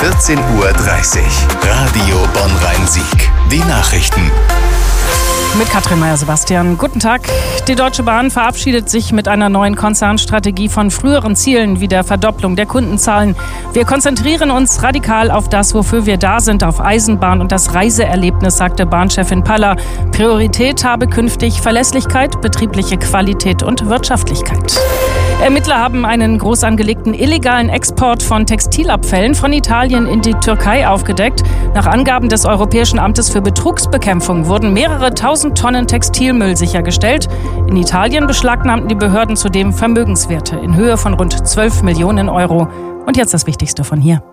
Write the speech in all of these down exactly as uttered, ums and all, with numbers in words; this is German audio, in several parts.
vierzehn Uhr dreißig. Radio Bonn-Rhein-Sieg. Die Nachrichten. Mit Katrin Meyer-Sebastian. Guten Tag. Die Deutsche Bahn verabschiedet sich mit einer neuen Konzernstrategie von früheren Zielen wie der Verdopplung der Kundenzahlen. Wir konzentrieren uns radikal auf das, wofür wir da sind, auf Eisenbahn und das Reiseerlebnis, sagte Bahnchefin Paller. Priorität habe künftig Verlässlichkeit, betriebliche Qualität und Wirtschaftlichkeit. Ermittler haben einen groß angelegten illegalen Export von Textilabfällen von Italien in die Türkei aufgedeckt. Nach Angaben des Europäischen Amtes für Betrugsbekämpfung wurden mehrere tausend Tonnen Textilmüll sichergestellt. In Italien beschlagnahmten die Behörden zudem Vermögenswerte in Höhe von rund zwölf Millionen Euro. Und jetzt das Wichtigste von hier.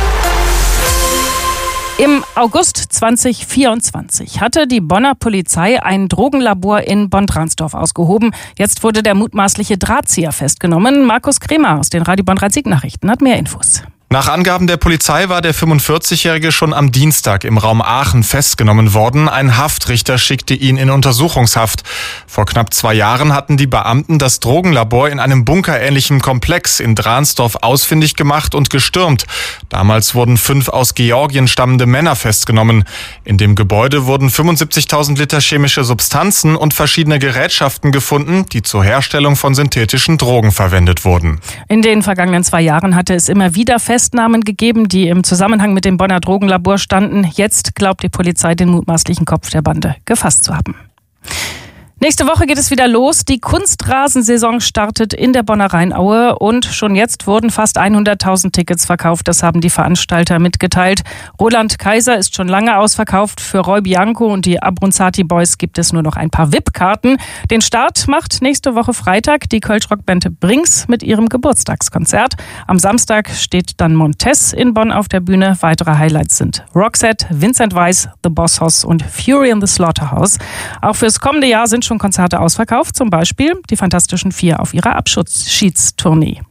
Im August zweitausendvierundzwanzig hatte die Bonner Polizei ein Drogenlabor in Bonn-Dransdorf ausgehoben. Jetzt wurde der mutmaßliche Drahtzieher festgenommen. Markus Kremer aus den Radio Bonn-Rhein-Sieg-Nachrichten hat mehr Infos. Nach Angaben der Polizei war der fünfundvierzigjährige schon am Dienstag im Raum Aachen festgenommen worden. Ein Haftrichter schickte ihn in Untersuchungshaft. Vor knapp zwei Jahren hatten die Beamten das Drogenlabor in einem bunkerähnlichen Komplex in Dransdorf ausfindig gemacht und gestürmt. Damals wurden fünf aus Georgien stammende Männer festgenommen. In dem Gebäude wurden fünfundsiebzigtausend Liter chemische Substanzen und verschiedene Gerätschaften gefunden, die zur Herstellung von synthetischen Drogen verwendet wurden. In den vergangenen zwei Jahren hatte es immer wieder Festnahmen Festnahmen gegeben, die im Zusammenhang mit dem Bonner Drogenlabor standen. Jetzt glaubt die Polizei, den mutmaßlichen Kopf der Bande gefasst zu haben. Nächste Woche geht es wieder los. Die Kunstrasensaison startet in der Bonner Rheinaue und schon jetzt wurden fast hunderttausend Tickets verkauft. Das haben die Veranstalter mitgeteilt. Roland Kaiser ist schon lange ausverkauft. Für Roy Bianco und die Abronzati Boys gibt es nur noch ein paar V I P-Karten. Den Start macht nächste Woche Freitag die Kölsch-Rockband Brings mit ihrem Geburtstagskonzert. Am Samstag steht dann Montez in Bonn auf der Bühne. Weitere Highlights sind Roxette, Vincent Weiss, The Boss Hoss und Fury in the Slaughterhouse. Auch fürs kommende Jahr sind schon Konzerte ausverkauft, zum Beispiel die Fantastischen Vier auf ihrer Abschiedstournee.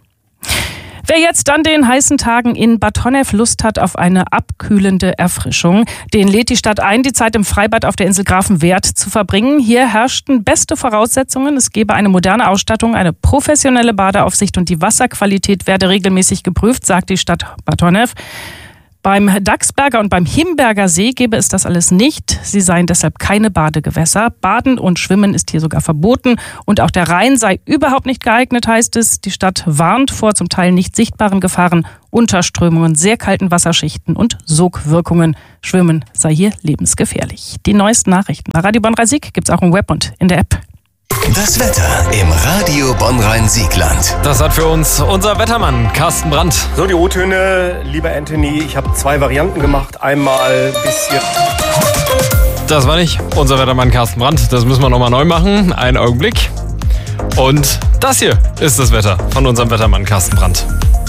Wer jetzt an den heißen Tagen in Bad Honnef Lust hat auf eine abkühlende Erfrischung, den lädt die Stadt ein, die Zeit im Freibad auf der Insel Grafenwert zu verbringen. Hier herrschten beste Voraussetzungen. Es gebe eine moderne Ausstattung, eine professionelle Badeaufsicht und die Wasserqualität werde regelmäßig geprüft, sagt die Stadt Bad Honnef. Beim Dachsberger und beim Himberger See gäbe es das alles nicht. Sie seien deshalb keine Badegewässer. Baden und Schwimmen ist hier sogar verboten. Und auch der Rhein sei überhaupt nicht geeignet, heißt es. Die Stadt warnt vor zum Teil nicht sichtbaren Gefahren, Unterströmungen, sehr kalten Wasserschichten und Sogwirkungen. Schwimmen sei hier lebensgefährlich. Die neuesten Nachrichten bei Radio Bonn-Rhein-Sieg gibt's auch im Web und in der App. Das Wetter im Radio Bonn-Rhein-Siegland. Das hat für uns unser Wettermann Carsten Brandt. So, die O-Töne, lieber Anthony, ich habe zwei Varianten gemacht. Einmal ein bisschen... Das war nicht unser Wettermann Carsten Brandt. Das müssen wir nochmal neu machen. Einen Augenblick. Und das hier ist das Wetter von unserem Wettermann Carsten Brandt.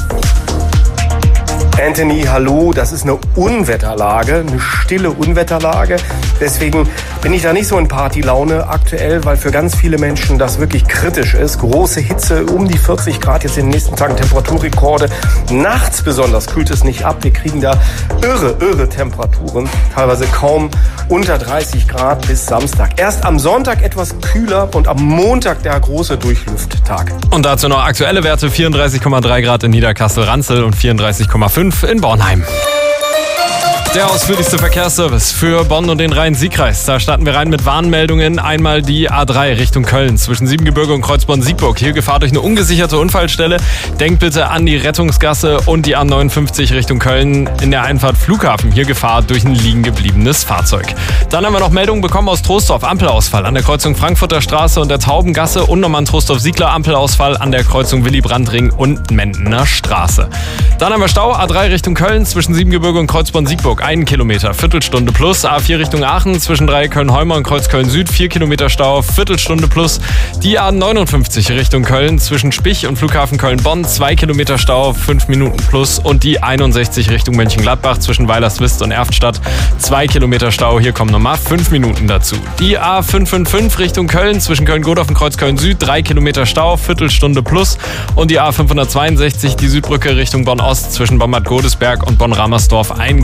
Anthony, hallo, das ist eine Unwetterlage, eine stille Unwetterlage. Deswegen bin ich da nicht so in Partylaune aktuell, weil für ganz viele Menschen das wirklich kritisch ist. Große Hitze, um die vierzig Grad, jetzt in den nächsten Tagen Temperaturrekorde. Nachts besonders kühlt es nicht ab. Wir kriegen da irre, irre Temperaturen, teilweise kaum unter dreißig Grad bis Samstag. Erst am Sonntag etwas kühler und am Montag der große Durchlüfttag. Und dazu noch aktuelle Werte: vierunddreißig Komma drei Grad in Niederkassel-Ranzel und vierunddreißig Komma fünf in Bornheim. Der ausführlichste Verkehrsservice für Bonn und den Rhein-Sieg-Kreis. Da starten wir rein mit Warnmeldungen. Einmal die A drei Richtung Köln zwischen Siebengebirge und Kreuzborn-Siegburg. Hier Gefahr durch eine ungesicherte Unfallstelle. Denkt bitte an die Rettungsgasse und die A neunundfünfzig Richtung Köln in der Einfahrt Flughafen. Hier Gefahr durch ein liegen gebliebenes Fahrzeug. Dann haben wir noch Meldungen bekommen aus Troisdorf. Ampelausfall an der Kreuzung Frankfurter Straße und der Taubengasse und nochmal Trostorf-Siegler. Ampelausfall an der Kreuzung Willy-Brandt-Ring und Mendener Straße. Dann haben wir Stau A drei Richtung Köln zwischen Siebengebirge und Kreuzborn-Siegburg. Einen Kilometer, Viertelstunde plus. A vier Richtung Aachen zwischen Dreiecköln-Heumer und Kreuzköln-Süd, vier Kilometer Stau, Viertelstunde plus. Die A neunundfünfzig Richtung Köln zwischen Spich und Flughafen Köln-Bonn, zwei Kilometer Stau, fünf Minuten plus. Und die einundsechzig Richtung Mönchengladbach zwischen Weilerswist und Erftstadt, zwei Kilometer Stau. Hier kommen nochmal fünf Minuten dazu. Die A fünfhundertfünfundfünfzig Richtung Köln zwischen Köln-Godorf und Kreuzköln-Süd, drei Kilometer Stau, Viertelstunde plus. Und die A fünfhundertzweiundsechzig, die Südbrücke Richtung Bonn-Ost zwischen Bonn-Bad Godesberg und Bonn-Ramersdorf, einen Kilometer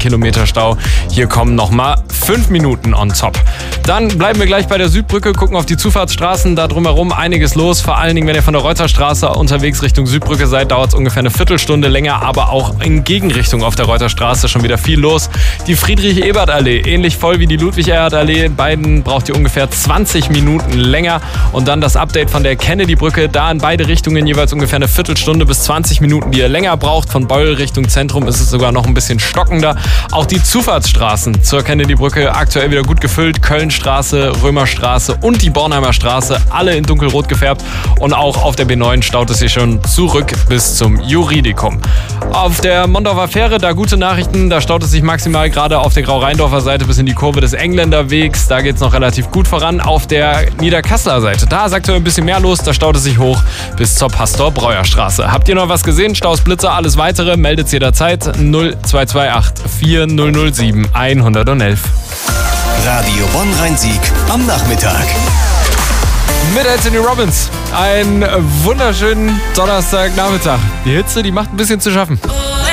Kilometer Stau. Hier kommen nochmal fünf Minuten on top. Dann bleiben wir gleich bei der Südbrücke, gucken auf die Zufahrtsstraßen, da drumherum einiges los. Vor allen Dingen, wenn ihr von der Reuterstraße unterwegs Richtung Südbrücke seid, dauert es ungefähr eine Viertelstunde länger, aber auch in Gegenrichtung auf der Reuterstraße schon wieder viel los. Die Friedrich-Ebert-Allee, ähnlich voll wie die Ludwig-Erhard-Allee. In beiden braucht ihr ungefähr zwanzig Minuten länger. Und dann das Update von der Kennedy-Brücke, da in beide Richtungen jeweils ungefähr eine Viertelstunde bis zwanzig Minuten, die ihr länger braucht. Von Beul Richtung Zentrum ist es sogar noch ein bisschen stockender. Auch die Zufahrtsstraßen zur Kennedy-Brücke aktuell wieder gut gefüllt. Kölnstraße, Römerstraße und die Bornheimer Straße, alle in dunkelrot gefärbt. Und auch auf der B neun staut es sich schon zurück bis zum Juridikum. Auf der Mondorfer Fähre, da gute Nachrichten, da staut es sich maximal gerade auf der Grau-Rheindorfer Seite bis in die Kurve des Engländerwegs. Da geht es noch relativ gut voran. Auf der Niederkasseler Seite, da ist aktuell ein bisschen mehr los, da staut es sich hoch bis zur Pastor-Breuer-Straße. Habt ihr noch was gesehen? Staus, Blitzer, alles weitere, meldet jederzeit null zwei zwei acht vier null null sieben eins eins eins. Radio Bonn-Rhein-Sieg am Nachmittag. Mit Anthony Robbins. Einen wunderschönen Donnerstagnachmittag. Die Hitze, die macht ein bisschen zu schaffen.